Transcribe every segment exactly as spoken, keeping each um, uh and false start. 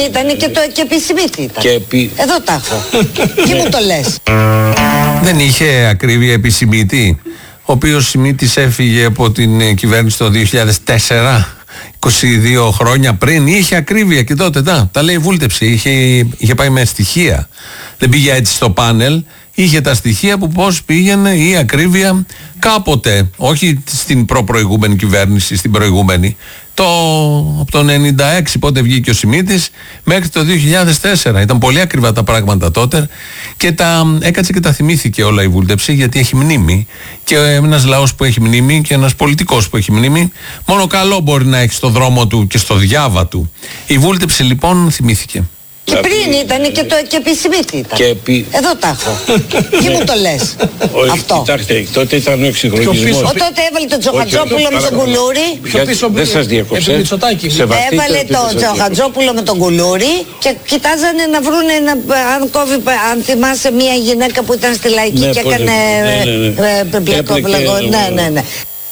ήταν και το και επισημήτη ήταν. Και επί... Εδώ τα έχω. Και μου το λες. Δεν είχε ακρίβεια επισημήτη, ο οποίος Σιμίτης έφυγε από την κυβέρνηση το δύο χιλιάδες τέσσερα, είκοσι δύο χρόνια πριν. Είχε ακρίβεια και τότε τα, τα λέει βούλτεψη. Είχε, είχε πάει με στοιχεία. Δεν πήγε έτσι στο πάνελ. Είχε τα στοιχεία που πώς πήγαινε η ακρίβεια κάποτε. Όχι στην προ-προηγούμενη κυβέρνηση, στην προηγούμενη. Το, από το ενενήντα έξι πότε βγήκε ο Σιμίτης μέχρι το δύο χιλιάδες τέσσερα. Ήταν πολύ ακριβά τα πράγματα τότε και τα έκατσε και τα θυμήθηκε όλα η βούλτεψη, γιατί έχει μνήμη. Και ένας λαός που έχει μνήμη και ένας πολιτικός που έχει μνήμη, μόνο καλό μπορεί να έχει στο δρόμο του και στο διάβα του. Η βούλτεψη λοιπόν θυμήθηκε. Και πριν ήταν και το και επισημήτη ήταν. Και επί... Εδώ τα έχω. Και μου το λες. Όχι, αυτό. Κοιτάξτε, τότε ήταν ο εξυγχρονισμός. Ο τότε έβαλε τον Τσοχατζόπουλο με τον Κουλούρη. Δεν σας διακόψε. Έβαλε τον Τσοχατζόπουλο με τον Κουλούρη και κοιτάζανε να βρούνε αν κόβει, αν θυμάσαι μια γυναίκα που ήταν στη Λαϊκή και έκανε πλακόπλαγο. Ναι, ναι, ναι.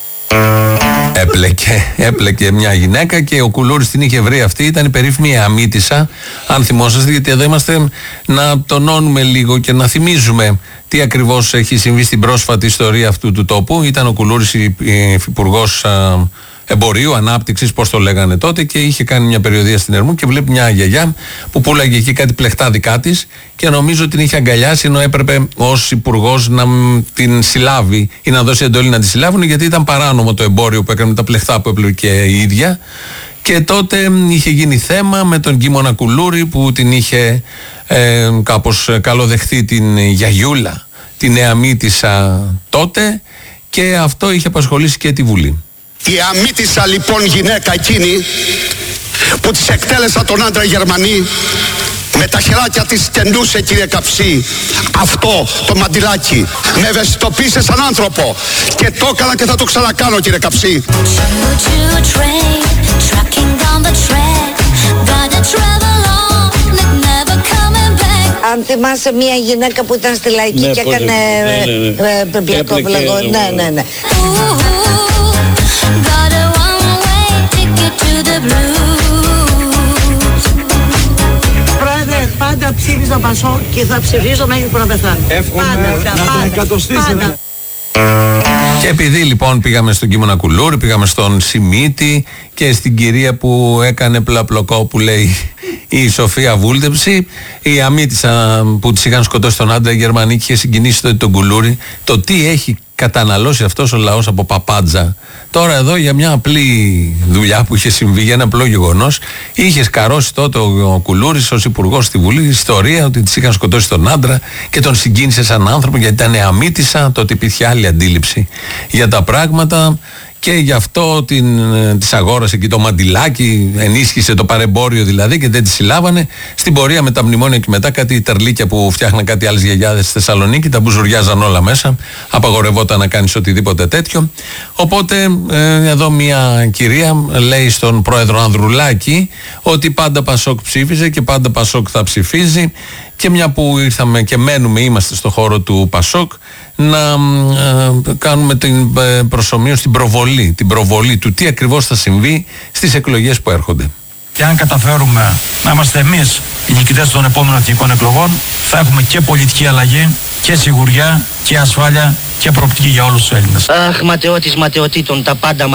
Έπλεκε, έπλεκε μια γυναίκα και ο Κουλούρης την είχε βρει αυτή. Ήταν η περίφημη Αμίτισσα, αν θυμόσαστε, γιατί εδώ είμαστε να τονώνουμε λίγο και να θυμίζουμε τι ακριβώς έχει συμβεί στην πρόσφατη ιστορία αυτού του τόπου. Ήταν ο Κουλούρης υπουργός εμπορίου, ανάπτυξης, πώς το λέγανε τότε, και είχε κάνει μια περιοδεία στην Ερμού και βλέπει μια γιαγιά που πουλάγε εκεί κάτι πλεχτά δικά της και νομίζω την είχε αγκαλιάσει, ενώ έπρεπε ως υπουργός να την συλλάβει ή να δώσει εντολή να τη συλλάβουν, γιατί ήταν παράνομο το εμπόριο που έκανε με τα πλεχτά που έπλεκε η ίδια. Και τότε είχε γίνει θέμα με τον Κίμωνα Κουλούρη που την είχε ε, κάπως καλοδεχθεί την γιαγιούλα, την νέα μύτισσα τότε, και αυτό είχε απασχολήσει και τη Βουλή. Η αμύτισσα λοιπόν γυναίκα εκείνη που της εκτέλεσα τον άντρα Γερμανή, με τα χεράκια της κεντούσε, κύριε Καψί, αυτό το μαντιλάκι. Με ευαισθητοποίησε σαν άνθρωπο και το έκανα και θα το ξανακάνω, κύριε Καψί. Αν θυμάσαι μια γυναίκα που ήταν στη Λαϊκή και έκανε πλακόπλαγο. Ναι, ναι, ναι. Πρόεδρε, πάντα ψήφιζα Πασό και θα ψηφίζω μέχρι που να πεθάνω. Εύχομαι να τον εκατοστήσετε. Και επειδή λοιπόν πήγαμε στον Κίμωνα Κουλούρη, πήγαμε στον Σιμίτη και στην κυρία που έκανε πλαπλοκό που λέει η Σοφία Βούλτεψη, η αμύτισσα που της είχαν σκοτώσει τον άντρα Γερμανή και είχε συγκινήσει τότε τον Κουλούρη, το τι έχει καταναλώσει αυτός ο λαός από παπάντζα. Τώρα εδώ για μια απλή δουλειά που είχε συμβεί, για ένα απλό γεγονός, είχε σκαρώσει τότε ο Κουλούρης ως υπουργός στη Βουλή ιστορία ότι της είχαν σκοτώσει τον άντρα και τον συγκίνησε σαν άνθρωπο, γιατί ήταν αμύτισσα. Τότε υπήρχε άλλη αντίληψη για τα πράγματα και γι' αυτό την, της αγόρασε και το μαντιλάκι, ενίσχυσε το παρεμπόριο δηλαδή και δεν τη συλλάβανε. Στην πορεία με τα μνημόνια και μετά κάτι τερλίκια που φτιάχναν κάτι άλλες γιαγιάδες στη Θεσσαλονίκη, τα μπουζουριάζαν όλα μέσα, απαγορευόταν να κάνεις οτιδήποτε τέτοιο. Οπότε ε, εδώ μια κυρία λέει στον πρόεδρο Ανδρουλάκη ότι πάντα Πασόκ ψήφιζε και πάντα Πασόκ θα ψηφίζει, και μια που ήρθαμε και μένουμε, είμαστε στο χώρο του Πασόκ, να ε, κάνουμε την ε, προσομοίωση, την προβολή, την προβολή του τι ακριβώς θα συμβεί στις εκλογές που έρχονται. Και αν καταφέρουμε να είμαστε εμείς οι νικητές των επόμενων εθνικών εκλογών, θα έχουμε και πολιτική αλλαγή και σιγουριά και ασφάλεια και προοπτική για όλους τους Έλληνες. Αχ, ματαιώτης ματαιωτήτων, τα πάντα